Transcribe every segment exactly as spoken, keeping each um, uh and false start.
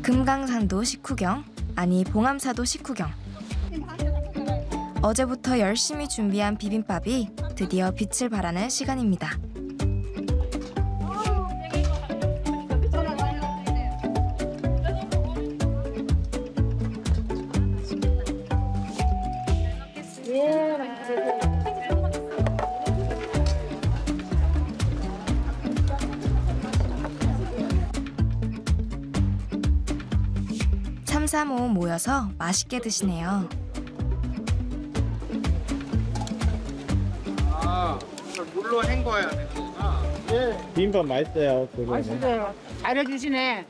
금강산도 식후경, 아니 봉암사도 식후경. 어제부터 열심히 준비한 비빔밥이 드디어 빛을 발하는 시간입니다. 삼삼오오 모여서 맛있게 드시네요. 아, 물로 헹궈야 되는구나. 네. 비빔밥 맛있어요. 맛있어요. 잘해주시네.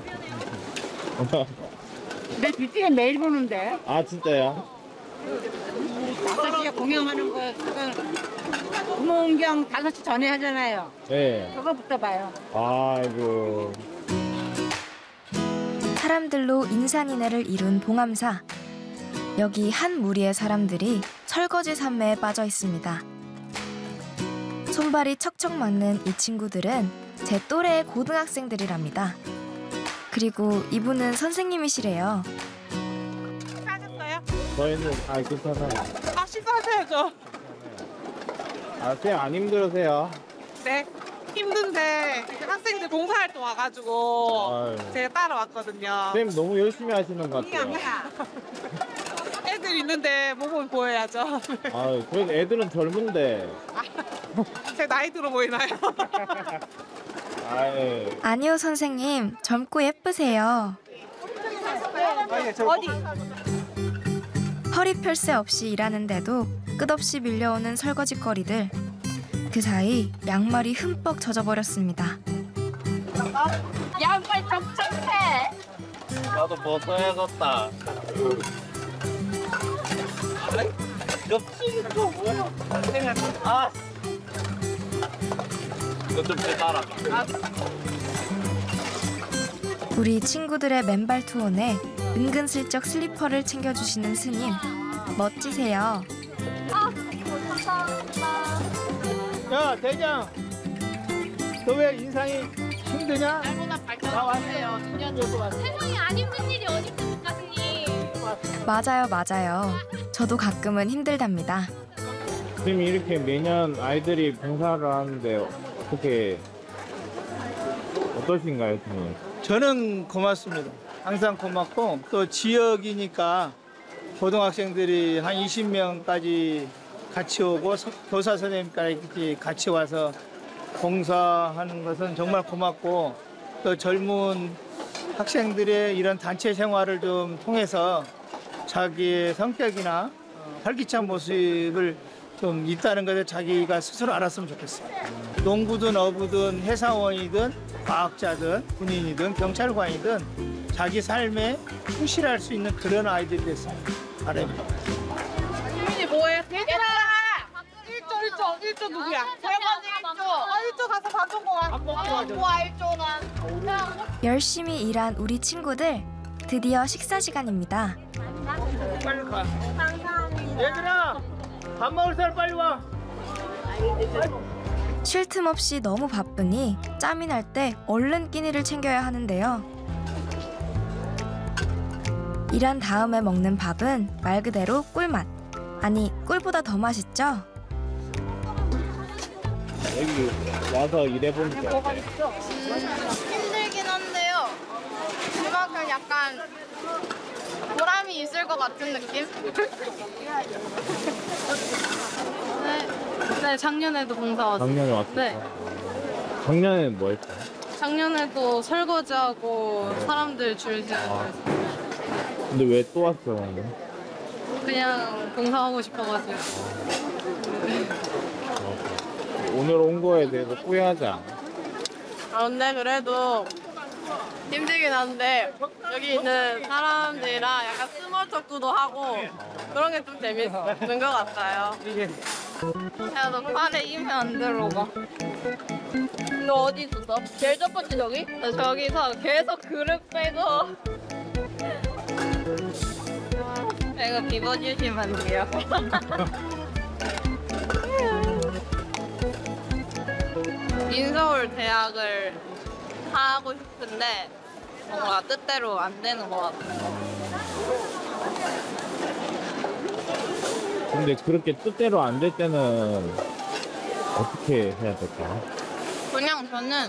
내 뒷뒤에 매일 보는데. 아 진짜요? 다섯 시에 공연하는 거 그거 구멍경 다섯 시 전에 하잖아요. 네. 그거부터 봐요. 아이고. 사람들로 인산인해를 이룬 봉암사. 여기 한 무리의 사람들이 설거지 산매에 빠져 있습니다. 손발이 척척 맞는 이 친구들은 제 또래의 고등학생들이랍니다. 그리고 이분은 선생님이시래요. 식사하셨어요? 저희는 아 괜찮아요. 아, 식사하셔야죠. 아 선생님 안 힘들으세요? 네. 힘든데 학생들 봉사활동 와가지고 아유. 제가 따라왔거든요. 선생님 너무 열심히 하시는 것 이게 같아요. 아니야. 애들 있는데 몸을 보여야죠. 아 그래도 애들은 젊은데. 제 나이 들어 보이나요? 아유. 아니요 선생님, 젊고 예쁘세요. 어디? 허리 펼 새 없이 일하는데도 끝없이 밀려오는 설거지거리들. 그 사이 양말이 흠뻑 젖어버렸습니다. 양말 촉촉해. 나도 벗어야겠다. 엽기 이거 뭐야? 아. 이거 좀 빼달아. 우리 친구들의 맨발 투혼에 은근슬쩍 슬리퍼를 챙겨주시는 스님. 멋지세요. 야, 대장. 너 왜 인상이 힘드냐? 나 왔어요. 이 년 정도 왔어요. 세상에 안 힘든 일이 어디 있습니까, 스님? 맞아요, 맞아요. 저도 가끔은 힘들답니다. 선생님 이렇게 매년 아이들이 봉사를 하는데 어떻게 어떠신가요, 선생님? 저는 고맙습니다. 항상 고맙고 또 지역이니까 고등학생들이 한 이십 명까지 같이 오고 교사 선생님까지 같이 와서 봉사하는 것은 정말 고맙고 또 젊은 학생들의 이런 단체 생활을 좀 통해서 자기의 성격이나 활기찬 모습을 좀 있다는 것을 자기가 스스로 알았으면 좋겠어요. 농부든 어부든 회사원이든 과학자든 군인이든 경찰관이든 자기 삶에 충실할 수 있는 그런 아이들이 됐으면 바랍니다. 유민이 뭐해? 얘들아! 일조, 일조, 일조 누구야? 설거지 일조. 아, 일조 가서 밥 먹고 와. 밥 먹고 와. 좋아, 일조는. 열심히 일한 우리 친구들. 드디어 식사 시간입니다. 빨리 가. 얘들아, 밥 먹을 사람 빨리 와. 쉴 틈 없이 너무 바쁘니 짬이 날 때 얼른 끼니를 챙겨야 하는데요. 일한 다음에 먹는 밥은 말 그대로 꿀맛. 아니, 꿀보다 더 맛있죠? 여기 와서 일해보니까 어때요? 힘들긴 한데요. 그만큼 약간 보람이 있을 것 같은 느낌? 네, 네 작년에도 봉사 왔어요. 작년에 왔었어? 네. 작년에는 뭐 했어요? 작년에도 설거지하고 사람들 줄 세우고 근데 왜 또 왔어요? 그냥 봉사하고 싶어가지고. 오늘 온 거에 대해서 후회하지 않아? 아, 근데 그래도 힘들긴 한데 여기 있는 사람들이랑 약간 스몰 토크도 하고 그런 게 좀 재밌는 것 같아요. 야, 너 팔에 힘이 안 들어가. 너 어디 있었어? 제일 첫 번째 저기? 나 저기서 계속 그릇 빼고. 이거 비워주시면 안 돼요? 인서울 대학을 하고 싶은데 뭔가 뜻대로 안 되는 것 같아요. 근데 그렇게 뜻대로 안 될 때는 어떻게 해야 될까? 그냥 저는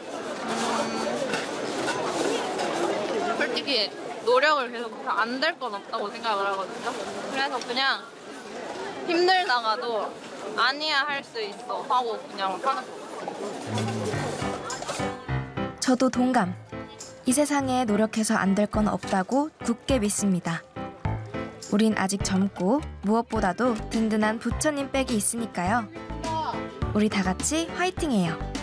음, 솔직히 노력을 계속 안 될 건 없다고 생각을 하거든요. 그래서 그냥 힘들다가도 아니야 할 수 있어 하고 그냥 하는 거. 저도 동감. 이 세상에 노력해서 안 될 건 없다고 굳게 믿습니다. 우린 아직 젊고 무엇보다도 든든한 부처님 백이 있으니까요. 우리 다 같이 화이팅해요.